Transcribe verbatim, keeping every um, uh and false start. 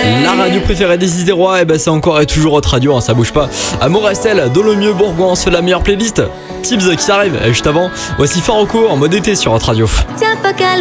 La radio préférée des Isérois, et bah c'est encore et toujours votre radio, hein, ça bouge pas. Amour Estelle, Dolomieu, Bourgoin, c'est la meilleure playlist. Tips qui arrive, et juste avant, voici Faroco en mode été sur votre radio. Tiens pas qu'à